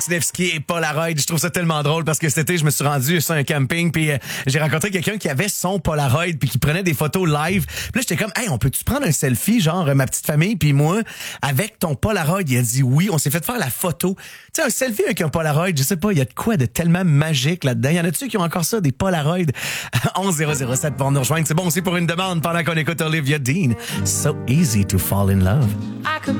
Alex Nevsky et Polaroid. Je trouve ça tellement drôle parce que cet été, je me suis rendu sur un camping puis j'ai rencontré quelqu'un qui avait son Polaroid puis qui prenait des photos live. Puis là, j'étais comme, hey, on peut-tu prendre un selfie, genre ma petite famille puis moi, avec ton Polaroid? Il a dit oui. On s'est fait faire la photo. Tu sais, un selfie avec un Polaroid, je sais pas, il y a de quoi de tellement magique là-dedans. Il y en a-tu qui ont encore ça, des Polaroids? 11007 pour nous rejoindre. C'est bon aussi pour une demande pendant qu'on écoute Olivia Dean. So easy to fall in love.